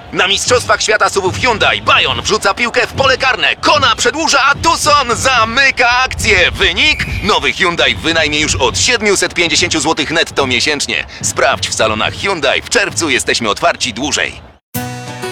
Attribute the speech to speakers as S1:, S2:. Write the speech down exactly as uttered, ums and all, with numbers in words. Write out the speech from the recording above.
S1: Na Mistrzostwach Świata Suwów Hyundai Bayon wrzuca piłkę w pole karne, Kona przedłuża, a Tucson zamyka akcję. Wynik? Nowy Hyundai w wynajmie już od siedemset pięćdziesiąt złotych netto miesięcznie. Sprawdź w salonach Hyundai, w czerwcu jesteśmy otwarci dłużej.